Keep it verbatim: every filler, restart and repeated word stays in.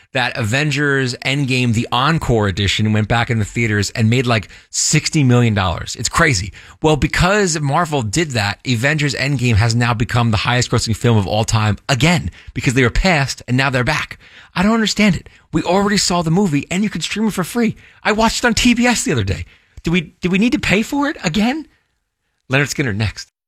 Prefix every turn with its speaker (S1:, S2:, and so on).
S1: that Avengers Endgame, the Encore edition, went back in the theaters and made like sixty million dollars. It's crazy. Well, because Marvel did that, Avengers Endgame has now become the highest grossing film of all time again, because they were past and now they're back. I don't understand it. We already saw the movie and you could stream it for free. I watched it on T B S the other day. Do we, do we need to pay for it again? Leonard Skinner next.